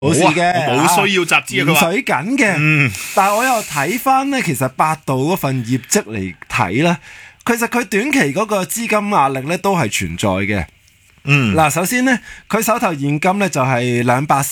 冇事嘅， 我冇需要集資啊，佢話水緊嘅。但係我又睇翻咧，其實百度嗰份業績嚟睇咧，其實佢短期嗰個資金壓力咧都係存在嘅。嗱，首先呢，佢手頭現金呢就係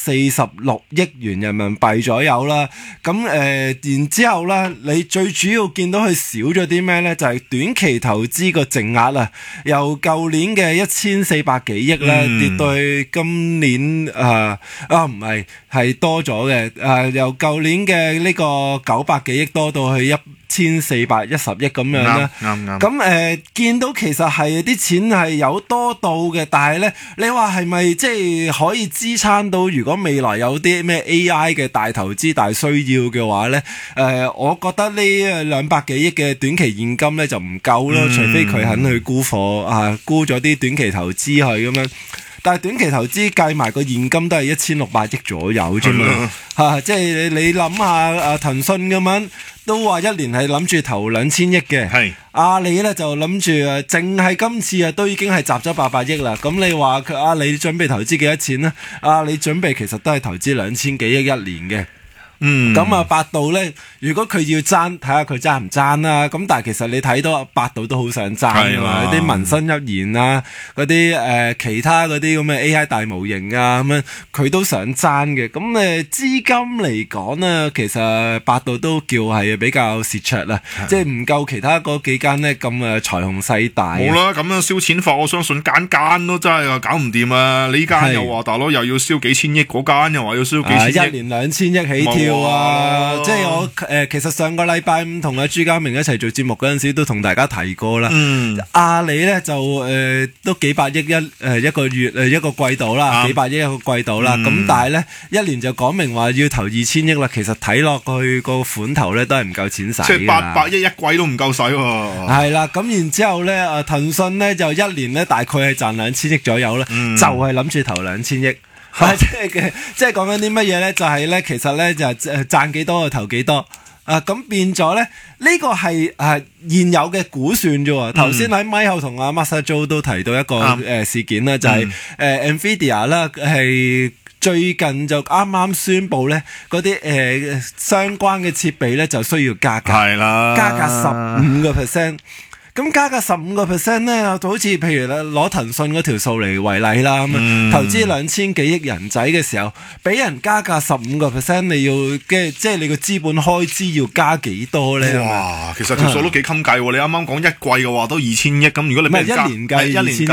246億元人民幣左右啦。咁然之後呢，你最主要見到佢少咗啲咩呢？就係短期投資個淨額啊，由舊年嘅1400幾億呢跌到去今年唔係多咗嘅。由舊年嘅呢個900幾億多到去1410億咁樣啦。啱。咁見到其實係啲錢係有多到嘅，但係咧，你話係咪即係可以支撐到？如果未來有啲咩 AI 嘅大投資、大需要嘅話咧，我覺得呢200幾億嘅短期現金咧就唔夠咯，除非佢肯去沽貨沽咗啲短期投資去咁樣。但係短期投資計埋個現金都係1600億左右啫嘛，即係你諗下騰訊咁樣都話一年係諗住投2000億嘅，係阿里咧就諗住淨係今次都已經係集咗800億啦。咁你話阿里準備投資幾多錢呢？阿里準備其實都係投資2000幾億一年嘅。咁百度咧，如果佢要爭，睇下佢爭唔爭啦。咁但係其實你睇到百度都好想爭㗎嘛，啲民生一言啊，嗰啲其他嗰啲咁嘅 AI 大模型啊咁樣，佢都想爭嘅。咁資金嚟講呢，其實百度都叫係比較蝕灼啦，即係唔夠其他嗰幾間呢咁財雄勢大。 冇啦，咁樣燒錢法，我相信間都真係搞唔掂啊！呢間又話大佬又要燒幾千億，嗰間又話要燒幾千億， 一年2000億起跳。即係我其實上個禮拜五同阿朱家明一齊做節目嗰陣時，都同大家提過啦。阿里咧就都幾百億一個月一個季度啦，幾百億一個季度啦。咁但係咧一年就講明話要投2000億啦。其實睇落去個款頭咧都係唔夠錢使。即係800億一季都唔夠使喎。 係啦，咁然之後咧騰訊咧就一年咧大概係賺2000億左右啦，就係諗住投2000億。即係講緊啲乜嘢咧？就係咧，其實咧就賺幾多就投幾多咁變咗咧，呢個係現有嘅估算啫喎。頭先喺咪後同阿 Master Joe 都提到一個事件啦，就係Nvidia 啦，係最近就啱啱宣布咧，嗰啲相關嘅設備咧就需要加價，係啦，加價15%。咁加價15%咧，就好似譬如攞騰訊嗰條數嚟為例啦，咁投資2000幾億人仔嘅時候，俾人加價15%，你要嘅即係你個資本開支要加幾多咧？哇！ 其實條數都幾襟計喎。你啱啱講一季嘅話都2000億，咁如果你俾人加一年計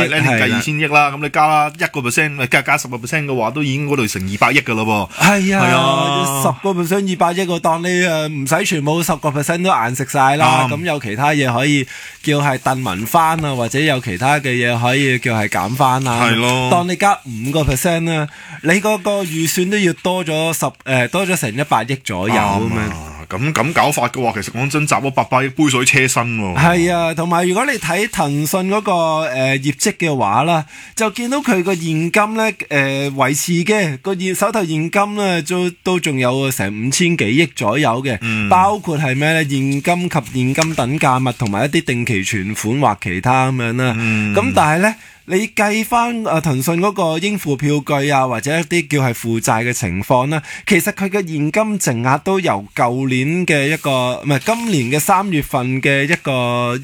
2000億啦，咁你加1%，加10% 嘅話，都已經嗰度成200億噶啦噃。 係啊，10% 200億，我當你唔使全部10% 都硬食晒啦。咁有其他嘢可以叫係燉文翻啊，或者有其他嘅嘢可以叫係減翻啊。係咯，當你加5%啦，你嗰個預算都要多咗多咗成100億左右咁樣。 咁搞法嘅話，其實講真，集咗800億杯水車薪喎。 係啊，同埋如果你睇騰訊嗰個業績嘅話啦，就見到佢個現金咧維持嘅個手頭現金咧都仲有成5000幾億左右嘅，包括係咩咧？現金及現金等價物同埋一啲定期存款或其他咁樣啦。咁但係咧，你計翻騰訊嗰個應付票據啊，或者一啲叫係負債嘅情況啦，其實佢嘅現金淨額都由舊年嘅今年嘅3月份嘅一個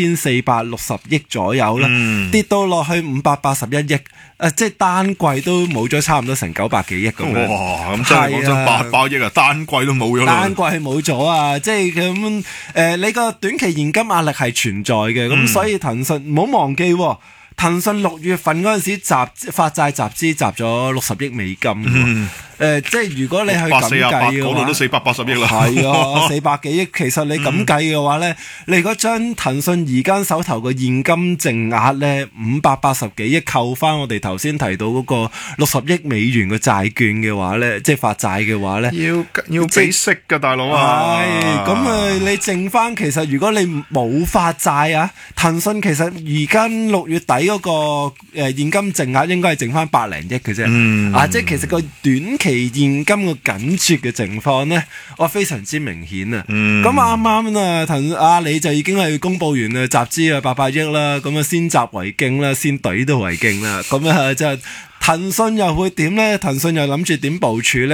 1460億左右啦，跌到落去581億，即係單季都冇咗差唔多成900幾億咁樣。 哇！咁真係講真800億啊，單季都冇咗啦。 單季係冇咗啊！即係咁你個短期現金壓力係存在嘅，咁所以騰訊唔好忘記喎。騰訊6月份嗰陣時發債集資集咗60億美金。即係如果你去咁計嘅話， 嗰度都480億啦。 係啊，400幾億。其實你咁計嘅話咧，你如果將騰訊而家手頭嘅現金淨額咧580幾億扣翻我哋頭先提到嗰個60億美元嘅債券嘅話咧，即係發債嘅話咧， 要俾息㗎大佬啊！ 係咁你剩翻其實如果你冇發債啊，騰訊其實而家6月底嗰個現金淨額應該係剩翻百零億嘅啫。即係其實個短期現金個緊絀嘅情況呢，非常之明顯啊！咁啱啱阿里就已經係公布完集資800億啦，咁先集為敬啦，先懟都為敬啦，咁即係騰訊又會點呢？騰訊又諗住點部署呢？